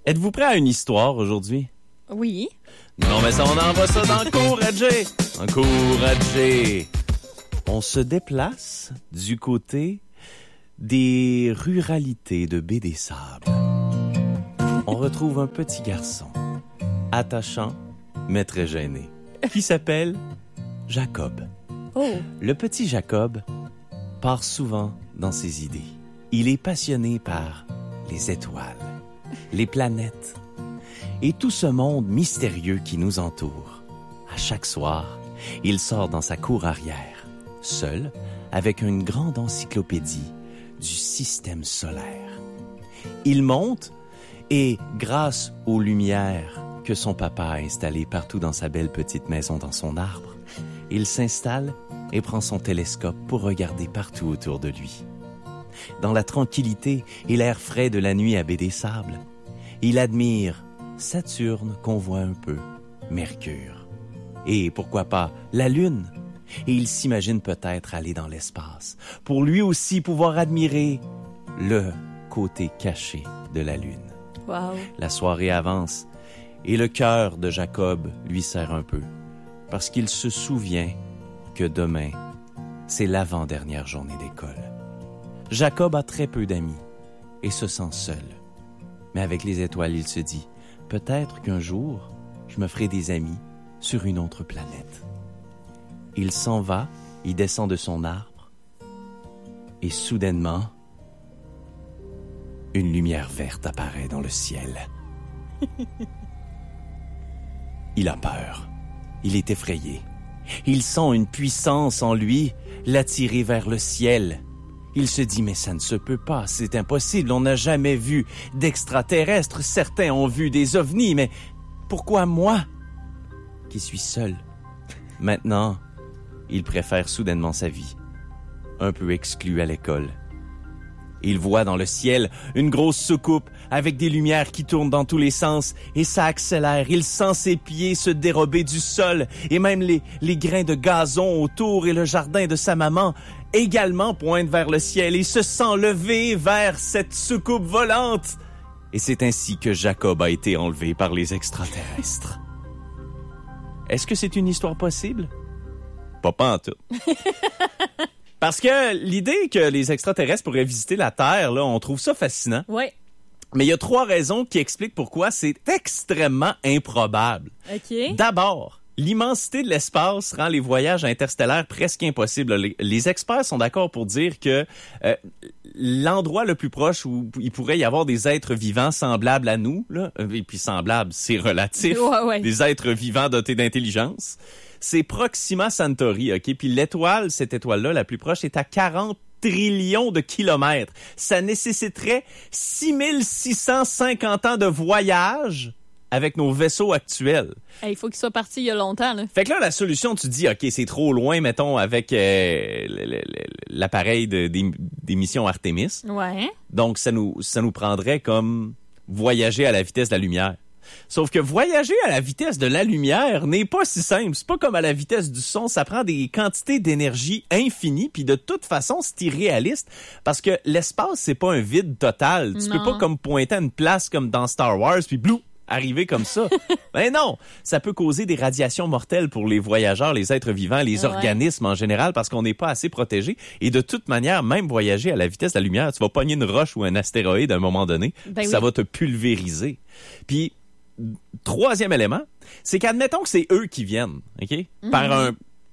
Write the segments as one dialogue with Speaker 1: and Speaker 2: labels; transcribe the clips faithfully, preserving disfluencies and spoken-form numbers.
Speaker 1: Êtes-vous prêt à une histoire aujourd'hui?
Speaker 2: Oui.
Speaker 1: Non, mais ça, on envoie ça dans Encourager. Encourager. On se déplace du côté des ruralités de Baie-des-Sables. On retrouve un petit garçon, attachant, mais très gêné, qui s'appelle Jacob.
Speaker 2: Oh.
Speaker 1: Le petit Jacob part souvent dans ses idées. Il est passionné par les étoiles, les planètes et tout ce monde mystérieux qui nous entoure. À chaque soir, il sort dans sa cour arrière, seul, avec une grande encyclopédie du système solaire. Il monte et, grâce aux lumières que son papa a installées partout dans sa belle petite maison dans son arbre, il s'installe et prend son télescope pour regarder partout autour de lui. Dans la tranquillité et l'air frais de la nuit à Baie-des-Sables, il admire Saturne qu'on voit un peu, Mercure, et pourquoi pas la Lune. Et il s'imagine peut-être aller dans l'espace pour lui aussi pouvoir admirer le côté caché de la Lune.
Speaker 2: Wow.
Speaker 1: La soirée avance et le cœur de Jacob lui serre un peu parce qu'il se souvient que demain, c'est l'avant-dernière journée d'école. Jacob a très peu d'amis et se sent seul. Mais avec les étoiles, il se dit, peut-être qu'un jour, je me ferai des amis sur une autre planète. Il s'en va, il descend de son arbre et soudainement, une lumière verte apparaît dans le ciel. Il a peur. Il est effrayé. Il sent une puissance en lui l'attirer vers le ciel. Il se dit, mais ça ne se peut pas, c'est impossible, on n'a jamais vu d'extraterrestres. Certains ont vu des ovnis, mais pourquoi moi, qui suis seul? Maintenant, il préfère soudainement sa vie, un peu exclu à l'école. Il voit dans le ciel une grosse soucoupe avec des lumières qui tournent dans tous les sens et ça accélère. Il sent ses pieds se dérober du sol et même les, les grains de gazon autour et le jardin de sa maman également pointent vers le ciel et se sent lever vers cette soucoupe volante. Et c'est ainsi que Jacob a été enlevé par les extraterrestres. Est-ce que c'est une histoire possible? Pas pantoute. Parce que l'idée que les extraterrestres pourraient visiter la Terre, là, on trouve ça fascinant.
Speaker 2: Oui.
Speaker 1: Mais il y a trois raisons qui expliquent pourquoi c'est extrêmement improbable.
Speaker 2: OK.
Speaker 1: D'abord, l'immensité de l'espace rend les voyages interstellaires presque impossibles. Les, les experts sont d'accord pour dire que euh, l'endroit le plus proche où il pourrait y avoir des êtres vivants semblables à nous, là, et puis semblables, c'est relatif,
Speaker 2: ouais, ouais.
Speaker 1: des êtres vivants dotés d'intelligence, c'est Proxima Centauri, OK? Puis l'étoile, cette étoile-là, la plus proche, est à quarante trillions de kilomètres. Ça nécessiterait six mille six cent cinquante ans de voyage avec nos vaisseaux actuels.
Speaker 2: Hey, il faut qu'il soit parti il y a longtemps, là.
Speaker 1: Fait que là, la solution, tu dis, OK, c'est trop loin, mettons, avec euh, l'appareil de, des, des missions Artemis.
Speaker 2: Ouais.
Speaker 1: Donc, ça nous, ça nous prendrait comme voyager à la vitesse de la lumière. Sauf que voyager à la vitesse de la lumière n'est pas si simple. C'est pas comme à la vitesse du son. Ça prend des quantités d'énergie infinies. Puis de toute façon, c'est irréaliste parce que l'espace, c'est pas un vide total. Tu
Speaker 2: Non.
Speaker 1: peux pas comme pointer à une place comme dans Star Wars puis blou, arriver comme ça. Ben non, ça peut causer des radiations mortelles pour les voyageurs, les êtres vivants, les
Speaker 2: Ouais.
Speaker 1: organismes en général parce qu'on n'est pas assez protégés. Et de toute manière, même voyager à la vitesse de la lumière, tu vas pogner une roche ou un astéroïde à un moment donné.
Speaker 2: Ben
Speaker 1: ça
Speaker 2: oui.
Speaker 1: va te pulvériser. Puis troisième élément, c'est qu'admettons que c'est eux qui viennent, OK? Mm-hmm. Par un,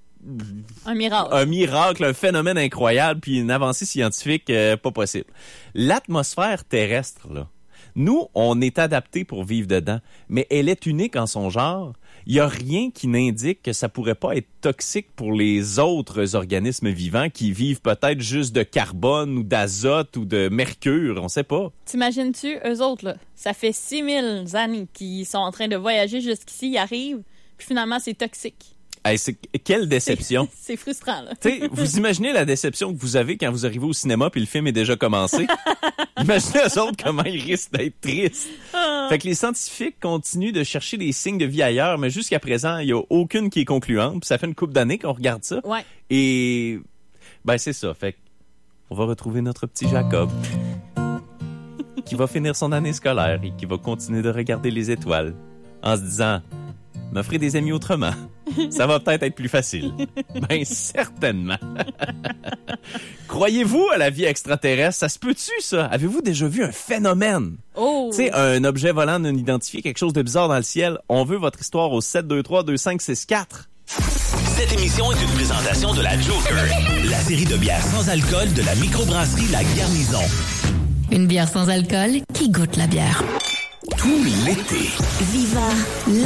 Speaker 2: Un miracle.
Speaker 1: un miracle, un phénomène incroyable, puis une avancée scientifique euh, pas possible. L'atmosphère terrestre, là, nous, on est adaptés pour vivre dedans, mais elle est unique en son genre. Il n'y a rien qui n'indique que ça pourrait pas être toxique pour les autres organismes vivants qui vivent peut-être juste de carbone ou d'azote ou de mercure, on sait pas.
Speaker 2: T'imagines-tu, eux autres, là, ça fait six mille années qu'ils sont en train de voyager jusqu'ici, ils arrivent, puis finalement, c'est toxique.
Speaker 1: Hey, c'est, quelle déception.
Speaker 2: C'est, c'est frustrant, là.
Speaker 1: Tu sais, vous imaginez la déception que vous avez quand vous arrivez au cinéma puis le film est déjà commencé? Imaginez eux autres comment ils risquent d'être tristes.
Speaker 2: Ah.
Speaker 1: Fait que les scientifiques continuent de chercher des signes de vie ailleurs, mais jusqu'à présent, il n'y a aucune qui est concluante. Puis ça fait une couple d'années qu'on regarde ça.
Speaker 2: Ouais.
Speaker 1: Et ben c'est ça. Fait qu'on va retrouver notre petit Jacob. qui va finir son année scolaire et qui va continuer de regarder les étoiles en se disant « me ferai des amis autrement. Ça va peut-être être plus facile. » Ben, certainement. Croyez-vous à la vie extraterrestre? Ça se peut-tu, ça? Avez-vous déjà vu un phénomène?
Speaker 2: Oh!
Speaker 1: Tu sais, un objet volant non identifié, quelque chose de bizarre dans le ciel. On veut votre histoire au sept deux trois deux cinq six quatre.
Speaker 3: Cette émission est une présentation de la Joker, la série de bières sans alcool de la microbrasserie La Garnison.
Speaker 4: Une bière sans alcool qui goûte la bière.
Speaker 3: Tout l'été.
Speaker 4: Viva